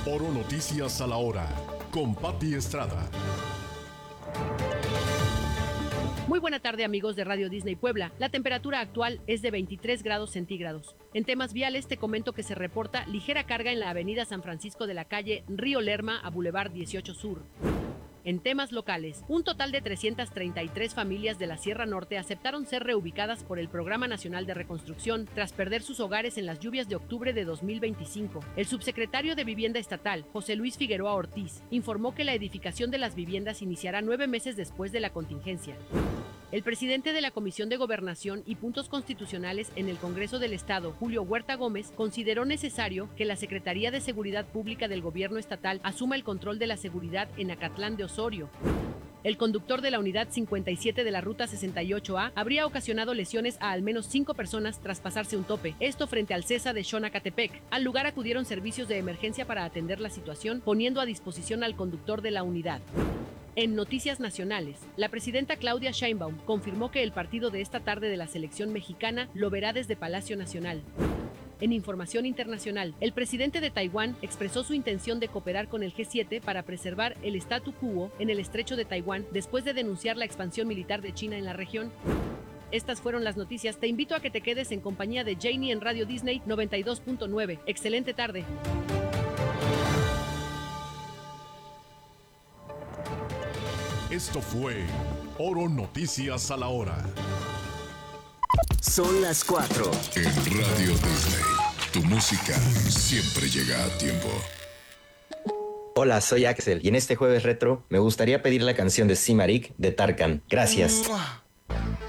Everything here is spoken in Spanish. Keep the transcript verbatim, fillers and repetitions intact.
Oro Noticias a la hora, con Pati Estrada. Muy buena tarde, amigos de Radio Disney Puebla. La temperatura actual es de veintitrés grados centígrados. En temas viales te comento que se reporta ligera carga en la avenida San Francisco de la calle Río Lerma a Boulevard dieciocho Sur. En temas locales, un total de trescientas treinta y tres familias de la Sierra Norte aceptaron ser reubicadas por el Programa Nacional de Reconstrucción tras perder sus hogares en las lluvias de octubre de dos mil veinticinco. El subsecretario de Vivienda Estatal, José Luis Figueroa Ortiz, informó que la edificación de las viviendas iniciará nueve meses después de la contingencia. El presidente de la Comisión de Gobernación y Puntos Constitucionales en el Congreso del Estado, Julio Huerta Gómez, consideró necesario que la Secretaría de Seguridad Pública del Gobierno Estatal asuma el control de la seguridad en Acatlán de Osorio. El conductor de la unidad cincuenta y siete de la ruta sesenta y ocho A habría ocasionado lesiones a al menos cinco personas tras pasarse un tope, esto frente al CESA de Xonacatepec. Al lugar acudieron servicios de emergencia para atender la situación, poniendo a disposición al conductor de la unidad. En noticias nacionales, la presidenta Claudia Sheinbaum confirmó que el partido de esta tarde de la selección mexicana lo verá desde Palacio Nacional. En información internacional, el presidente de Taiwán expresó su intención de cooperar con el G siete para preservar el statu quo en el estrecho de Taiwán después de denunciar la expansión militar de China en la región. Estas fueron las noticias. Te invito a que te quedes en compañía de Janie en Radio Disney noventa y dos punto nueve. Excelente tarde. Esto fue Oro Noticias a la hora. Son las cuatro. En Radio Disney, tu música siempre llega a tiempo. Hola, soy Axel y en este jueves retro me gustaría pedir la canción de Simarik de Tarkan. Gracias.